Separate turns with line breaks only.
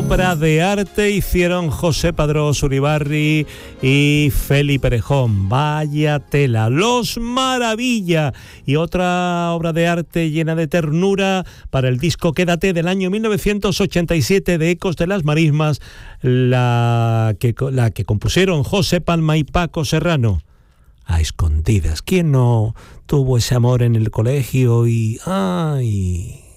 obra de arte hicieron José Padrós Uribarri y Feli Perejón. Vaya tela, Los Maravilla. Y otra obra de arte llena de ternura para el disco Quédate del año 1987 de Ecos de las Marismas, la que compusieron José Palma y Paco Serrano. A escondidas. ¿Quién no tuvo ese amor en el colegio y... ¡ay!